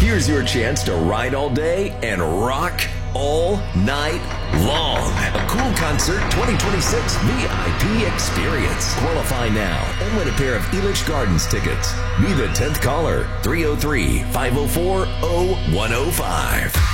Here's your chance to ride all day and rock all night long. A Cool Concert 2026 VIP experience. Qualify now and win a pair of Elitch Gardens tickets. Be the 10th caller. 303-504-0105.